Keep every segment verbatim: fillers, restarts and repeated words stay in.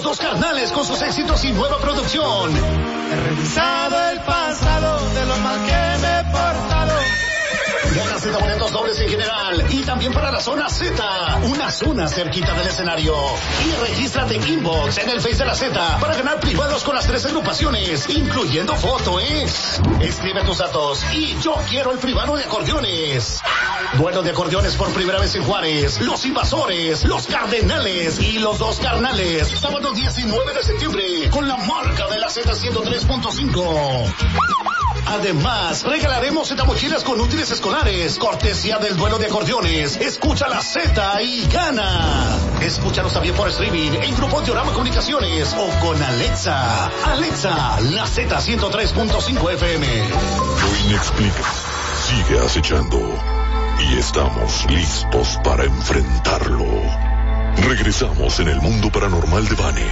dos carnales con sus éxitos y nueva producción. He revisado el pasado de lo mal que me he portado. Gana Z boletos dobles en general y también para la zona Z, una zona cerquita del escenario. Y regístrate inbox en el Face de la Z para ganar privados con las tres agrupaciones, incluyendo foto, ¿eh? Escribe tus datos y yo quiero el privado de acordeones. Duelo de acordeones por primera vez en Juárez, Los Invasores, Los Cardenales y Los Dos Carnales. Sábado diecinueve de septiembre con la marca de la Z ciento tres punto cinco. Además, regalaremos Z mochilas con útiles escolares, cortesía del duelo de acordeones. Escucha la Z y gana. Escúchanos también por streaming en Grupo Diorama Comunicaciones o con Alexa. Alexa, la Z ciento tres punto cinco F M. Lo inexplicable sigue acechando y estamos listos para enfrentarlo. Regresamos en el mundo paranormal de Vane.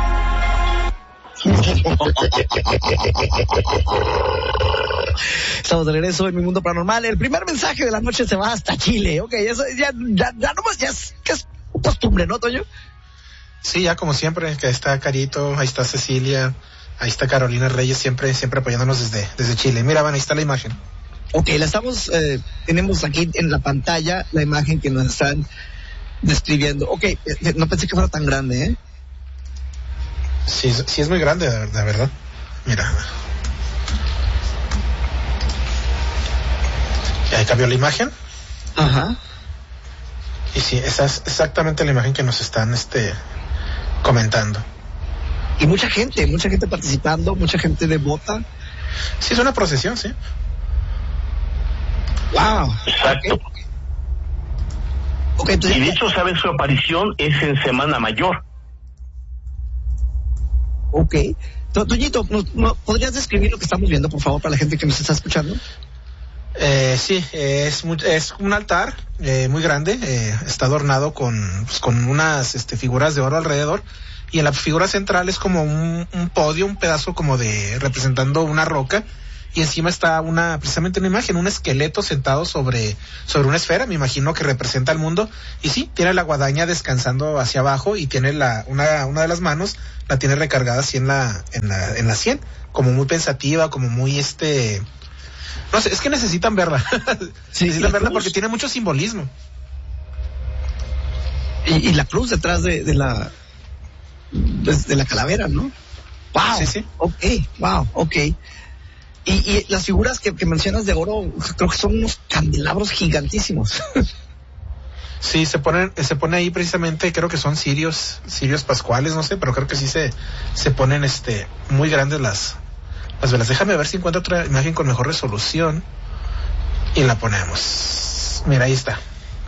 Estamos de regreso en Mi Mundo Paranormal. El primer mensaje de la noche se va hasta Chile. Ok, eso ya, ya, ya nomás, ya es, que es costumbre, ¿no, Toño? Sí, ya como siempre, que ahí está Carito, ahí está Cecilia, ahí está Carolina Reyes, siempre, siempre apoyándonos desde, desde Chile. Mira, van, ahí está la imagen. Ok, la estamos, eh, tenemos aquí en la pantalla la imagen que nos están describiendo. Ok, eh, no pensé que fuera tan grande, ¿eh? Sí, sí es muy grande, de, de verdad. Mira. Ahí cambió la imagen. Ajá. Y sí, esa es exactamente la imagen que nos están este comentando. Y mucha gente, mucha gente participando, mucha gente devota. Sí, es una procesión, sí. Wow. Exacto. Okay. Okay, entonces, y de hecho, ¿sabes? Su aparición es en Semana Mayor. Ok. Toñito, ¿no podrías describir lo que estamos viendo, por favor, para la gente que nos está escuchando? Eh, sí, eh, es, muy, es un altar eh, muy grande, eh, está adornado con, pues, con unas este, figuras de oro alrededor, y en la figura central es como un, un podio, un pedazo como de representando una roca, y encima está una, precisamente una imagen, un esqueleto sentado sobre, sobre una esfera, me imagino que representa el mundo, y sí, tiene la guadaña descansando hacia abajo, y tiene la, una, una de las manos, la tiene recargada así en la, en la, en la sien, como muy pensativa, como muy este, no sé, es que necesitan verla, sí, necesitan verla porque tiene mucho simbolismo. Y, y la cruz detrás de, de la, de, de la calavera, ¿no? Wow. Sí, sí. Ok, wow, ok. Y, y las figuras que, que mencionas de oro, creo que son unos candelabros gigantísimos. Sí, se ponen, se pone ahí precisamente, creo que son cirios, cirios pascuales, no sé, pero creo que sí se, se ponen este, muy grandes las, las velas. Déjame ver si encuentro otra imagen con mejor resolución y la ponemos. Mira, ahí está.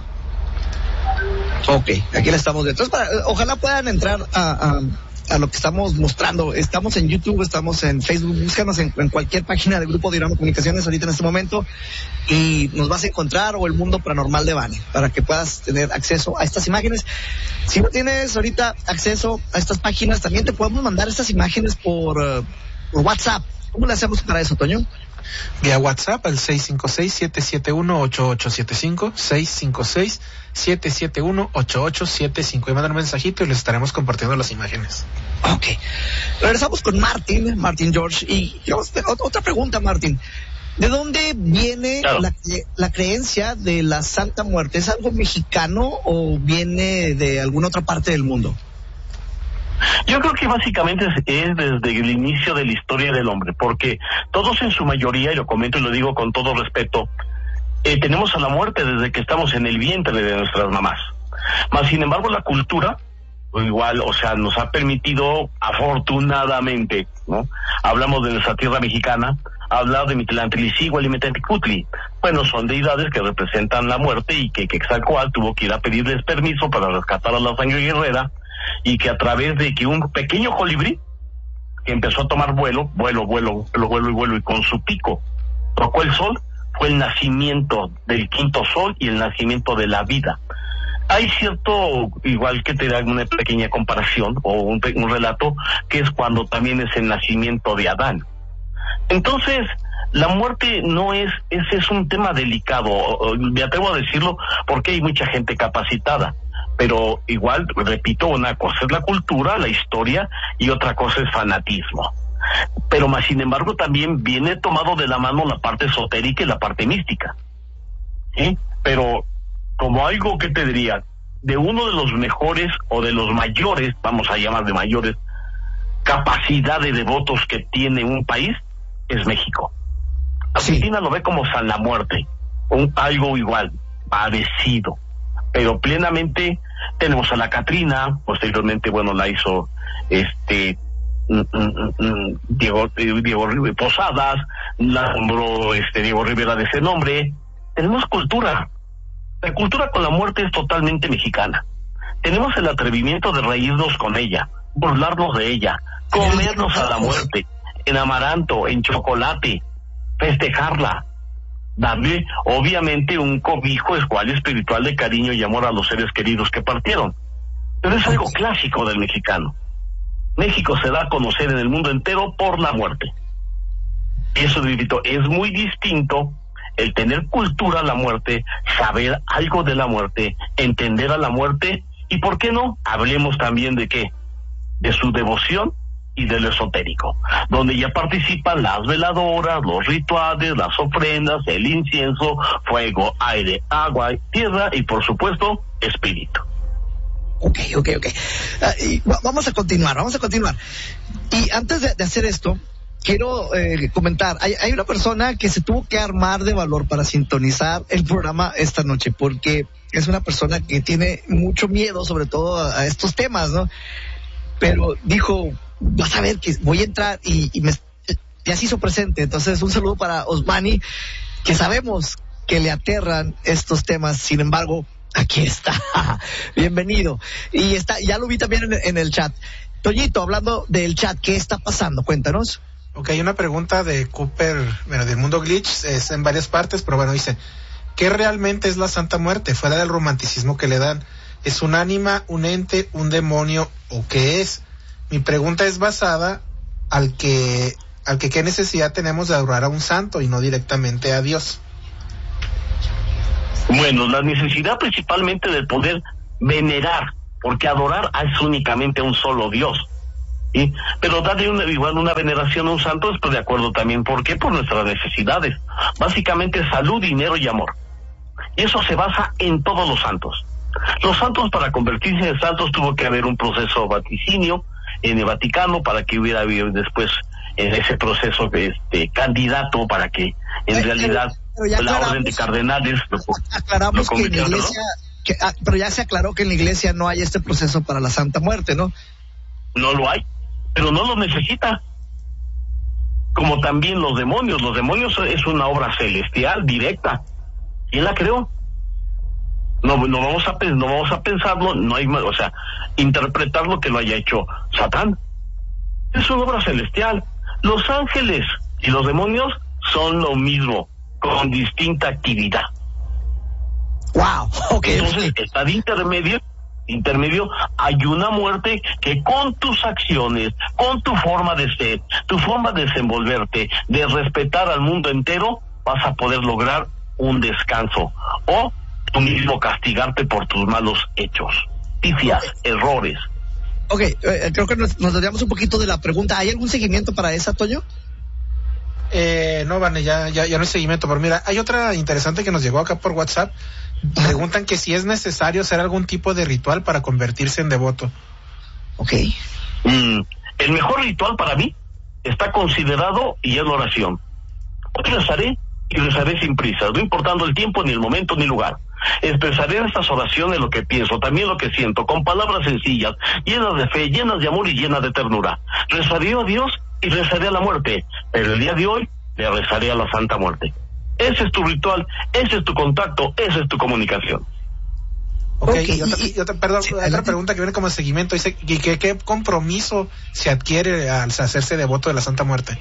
Ok, aquí la estamos viendo. Entonces, para, ojalá puedan entrar a, a a lo que estamos mostrando. Estamos en YouTube, estamos en Facebook, búscanos en, en cualquier página del Grupo Diorama Comunicaciones ahorita en este momento y nos vas a encontrar, o el Mundo Paranormal de Vane, para que puedas tener acceso a estas imágenes. Si no tienes ahorita acceso a estas páginas, también te podemos mandar estas imágenes por, uh, por WhatsApp. ¿Cómo le hacemos para eso, Toño? Vía WhatsApp al seis cinco seis, siete siete uno, ocho ocho siete cinco, seis cinco seis, siete siete uno, ocho ocho siete cinco, y mandan un mensajito y les estaremos compartiendo las imágenes. Ok. Regresamos con Martín, Martín George, y yo, otra pregunta, Martín. ¿De dónde viene claro. la, la creencia de la Santa Muerte? ¿Es algo mexicano o viene de alguna otra parte del mundo? Yo creo que básicamente es, es desde el inicio de la historia del hombre, porque todos en su mayoría, y lo comento y lo digo con todo respeto, eh, tenemos a la muerte desde que estamos en el vientre de nuestras mamás. Mas, sin embargo, la cultura, igual, o sea, nos ha permitido, afortunadamente, ¿no? Hablamos de nuestra tierra mexicana, hablar de Mictlantecutli y Metepecutli. Bueno, son deidades que representan la muerte y que Quetzalcóatl tuvo que ir a pedirles permiso para rescatar a la sangre guerrera, y que a través de que un pequeño colibrí que empezó a tomar vuelo, vuelo, vuelo, vuelo, vuelo y vuelo, y con su pico tocó el sol, fue el nacimiento del quinto sol y el nacimiento de la vida. Hay cierto, igual que te da una pequeña comparación o un, un relato, que es cuando también es el nacimiento de Adán. Entonces, la muerte no es, ese es un tema delicado, me atrevo a decirlo porque hay mucha gente capacitada. Pero igual, repito, una cosa es la cultura, la historia, y otra cosa es fanatismo. Pero más sin embargo también viene tomado de la mano la parte esotérica y la parte mística. ¿Sí? Pero como algo que te diría, de uno de los mejores o de los mayores, vamos a llamar de mayores, capacidad de devotos que tiene un país, es México. Argentina sí lo ve como San la Muerte, un, algo igual, parecido, pero plenamente tenemos a la Catrina, posteriormente, bueno, la hizo este mm, mm, mm, Diego, eh, Diego Posadas, la nombró este Diego Rivera de ese nombre. Tenemos cultura. La cultura con la muerte es totalmente mexicana. Tenemos el atrevimiento de reírnos con ella, burlarnos de ella, comernos a la muerte, en amaranto, en chocolate, festejarla, darle obviamente un cobijo escual espiritual de cariño y amor a los seres queridos que partieron. Pero es algo clásico del mexicano. México se da a conocer en el mundo entero por la muerte. Eso es muy distinto el tener cultura a la muerte, saber algo de la muerte, entender a la muerte, y por qué no, hablemos también de qué, de su devoción y de lo esotérico, donde ya participan las veladoras, los rituales, las ofrendas, el incienso, fuego, aire, agua, tierra y por supuesto, espíritu. Ok, ok, ok. Uh, y vamos a continuar, vamos a continuar. Y antes de, de hacer esto, quiero eh, comentar, hay, hay una persona que se tuvo que armar de valor para sintonizar el programa esta noche, porque es una persona que tiene mucho miedo, sobre todo a, a estos temas, ¿no? Pero dijo, vas a ver que voy a entrar y, y me, ya se hizo presente. Entonces, un saludo para Osmani, que sabemos que le aterran estos temas, sin embargo, aquí está. Bienvenido. Y está, ya lo vi también en, en el chat. Toñito, hablando del chat, ¿qué está pasando? Cuéntanos. Ok, hay una pregunta de Cooper, bueno, del Mundo Glitch, es en varias partes, pero bueno, dice, ¿qué realmente es la Santa Muerte? Fuera del romanticismo que le dan, ¿es un ánima, un ente, un demonio o qué es? Mi pregunta es basada al que, al que qué necesidad tenemos de adorar a un santo y no directamente a Dios. Bueno, la necesidad principalmente del poder venerar, porque adorar es únicamente a un solo Dios. ¿Sí? Pero darle una, igual una veneración a un santo, estoy de acuerdo también. ¿Por qué? Por nuestras necesidades. Básicamente salud, dinero y amor. Y eso se basa en todos los santos. Los santos, para convertirse en santos, tuvo que haber un proceso vaticinio en el Vaticano para que hubiera habido después en ese proceso este candidato para que en pero, realidad pero la orden de cardenales lo, aclaramos lo que en la iglesia, ¿no? que, ah, pero ya se aclaró que en la iglesia no hay este proceso para la Santa Muerte, ¿no? No lo hay, pero no lo necesita. Como también los demonios. Los demonios es una obra celestial directa. ¿Quién la creó? No, no vamos a no vamos a pensarlo, no hay, o sea, interpretar lo que lo haya hecho Satán. Es una obra celestial. Los ángeles y los demonios son lo mismo, con distinta actividad. Wow, okay. Entonces, está de intermedio, intermedio, hay una muerte que con tus acciones, con tu forma de ser, tu forma de desenvolverte, de respetar al mundo entero, vas a poder lograr un descanso. O tú mismo castigarte por tus malos hechos, pifias, okay. errores. Ok, eh, creo que nos, nos desviamos un poquito de la pregunta. ¿Hay algún seguimiento para esa, Toño? Eh, no, Vane, ya, ya, ya no hay seguimiento, pero mira, hay otra interesante que nos llegó acá por WhatsApp. Preguntan que si es necesario hacer algún tipo de ritual para convertirse en devoto. Ok. Mm, el mejor ritual para mí está considerado y es la oración. Hoy rezaré y rezaré sin prisa, no importando el tiempo, ni el momento, ni el lugar. Expresaré en estas oraciones lo que pienso, también lo que siento, con palabras sencillas, llenas de fe, llenas de amor y llenas de ternura. Rezaré a Dios y rezaré a la muerte, pero el día de hoy le rezaré a la Santa Muerte. Ese es tu ritual, ese es tu contacto, esa es tu comunicación. Ok, okay. Y otra, y otra, perdón, sí, otra pregunta que viene como seguimiento, dice, ¿y qué, qué compromiso se adquiere al hacerse devoto de la Santa Muerte?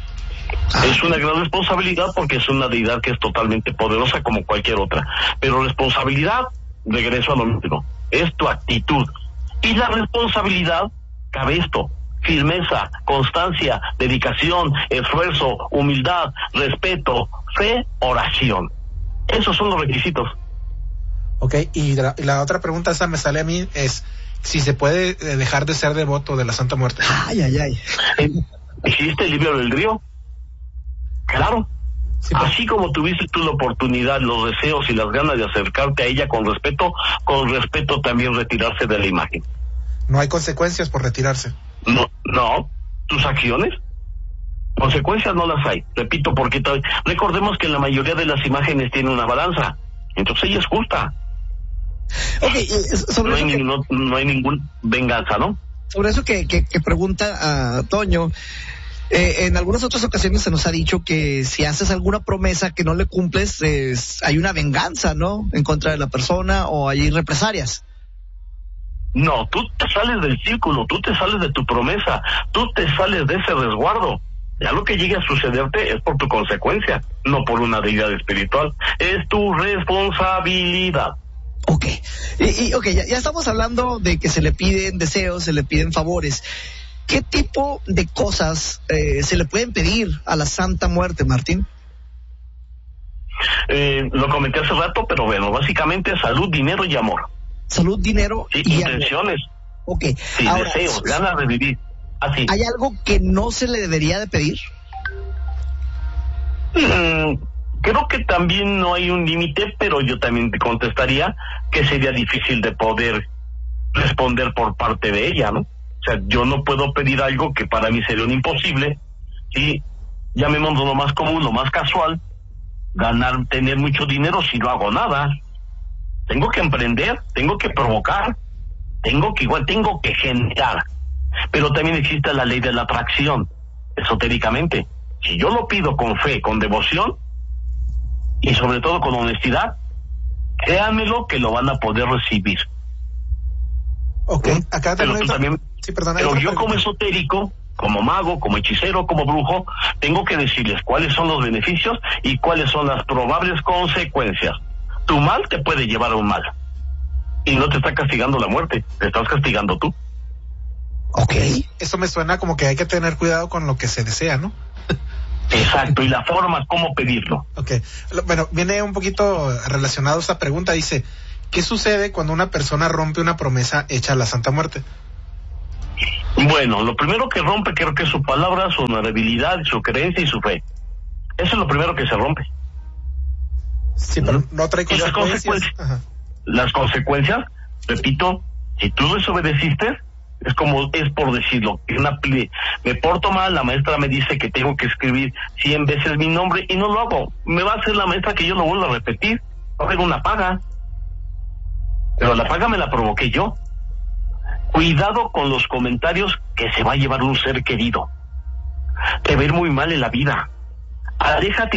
Es una gran responsabilidad porque es una deidad que es totalmente poderosa como cualquier otra. Pero responsabilidad, regreso a lo mismo, es tu actitud. Y la responsabilidad cabe esto: firmeza, constancia, dedicación, esfuerzo, humildad, respeto, fe, oración. Esos son los requisitos. Ok, y la, y la otra pregunta, esa me sale a mí, es si se puede dejar de ser devoto de la Santa Muerte. Ay, ay, ay. ¿Existe el libre albedrío? Claro. Sí, pues. Así como tuviste tú la oportunidad, los deseos y las ganas de acercarte a ella con respeto, con respeto también retirarse de la imagen. No hay consecuencias por retirarse. No, no. ¿Tus acciones? Consecuencias no las hay. Repito, porque t- recordemos que la mayoría de las imágenes tienen una balanza. Entonces ella es justa. Okay, sobre no, eso hay que, ni, no, no hay ningún venganza, ¿no? Sobre eso que, que, que pregunta a Toño, eh, en algunas otras ocasiones se nos ha dicho que si haces alguna promesa que no le cumples, eh, hay una venganza, ¿no? En contra de la persona o hay represalias. No, tú te sales del círculo, tú te sales de tu promesa, tú te sales de ese resguardo. Ya lo que llegue a sucederte es por tu consecuencia, no por una deidad espiritual. Es tu responsabilidad. Ok, y, y okay, ya, ya estamos hablando de que se le piden deseos, se le piden favores. ¿Qué tipo de cosas eh, se le pueden pedir a la Santa Muerte, Martín? Eh, lo comenté hace rato, pero bueno, básicamente salud, dinero y amor. Salud, dinero sí, y intenciones. Amor. Ok. Sí, ahora, deseos, ganas de vivir. Así. ¿Hay algo que no se le debería de pedir? Mm, creo que también no hay un límite, pero yo también te contestaría que sería difícil de poder responder por parte de ella, ¿no? O sea, yo no puedo pedir algo que para mí sería un imposible, y llamémoslo lo más común, lo más casual, ganar, tener mucho dinero si no hago nada. Tengo que emprender, tengo que provocar, tengo que igual, tengo que generar. Pero también existe la ley de la atracción, esotéricamente. Si yo lo pido con fe, con devoción, y sobre todo con honestidad, créanmelo que lo van a poder recibir. Ok, acá pero tú también, sí, perdón, pero yo como esotérico, como mago, como hechicero, como brujo, tengo que decirles cuáles son los beneficios y cuáles son las probables consecuencias. Tu mal te puede llevar a un mal, y no te está castigando la muerte, te estás castigando tú. Ok. Eso me suena como que hay que tener cuidado con lo que se desea, ¿no? Exacto, y la forma cómo pedirlo. Ok, bueno, viene un poquito relacionado a esta pregunta, dice, ¿qué sucede cuando una persona rompe una promesa hecha a la Santa Muerte? Bueno, lo primero que rompe creo que es su palabra, su honorabilidad, su creencia y su fe. Eso es lo primero que se rompe. Sí, pero no trae consecuencias. Y las consecuencias, Ajá. las consecuencias, repito, si tú desobedeciste, es como, es por decirlo, una, me porto mal, la maestra me dice que tengo que escribir cien veces mi nombre y no lo hago. Me va a hacer la maestra que yo lo vuelva a repetir. Va a haber una paga. Pero la paga me la provoqué yo. Cuidado con los comentarios que se va a llevar un ser querido. Te va a ir muy mal en la vida. Aléjate